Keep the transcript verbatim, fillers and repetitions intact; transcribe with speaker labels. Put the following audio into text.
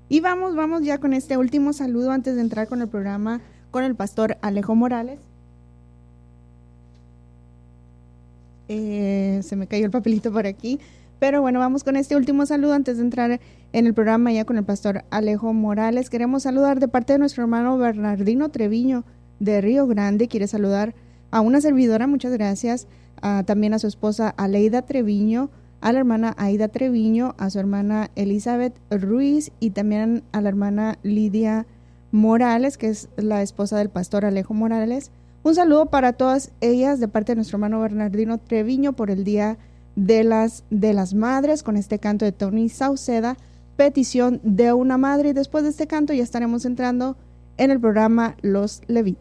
Speaker 1: Y vamos, vamos ya con este último saludo antes de entrar con el programa con el pastor Alejo Morales. Eh, se me cayó el papelito por aquí, pero bueno, vamos con este último saludo antes de entrar en el programa ya con el pastor Alejo Morales. Queremos saludar de parte de nuestro hermano Bernardino Treviño de Río Grande. Quiere saludar a una servidora, muchas gracias, a, también a su esposa Aleida Treviño, a la hermana Aida Treviño, a su hermana Elizabeth Ruiz y también a la hermana Lidia Morales, que es la esposa del pastor Alejo Morales. Un saludo para todas ellas de parte de nuestro hermano Bernardino Treviño por el Día de las, de las Madres, con este canto de Tony Sauceda, Petición de una Madre. Y después de este canto ya estaremos entrando en el programa Los Levitas.